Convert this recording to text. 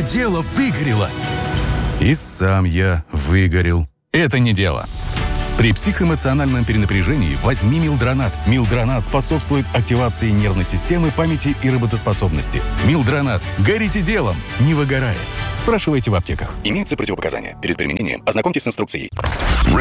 меня дело выгорело. И сам я выгорел. Это не дело. При психоэмоциональном перенапряжении возьми Милдронат. Милдронат способствует активации нервной системы, памяти и работоспособности. Милдронат. Горите делом, не выгорая. Спрашивайте в аптеках. Имеются противопоказания. Перед применением ознакомьтесь с инструкцией.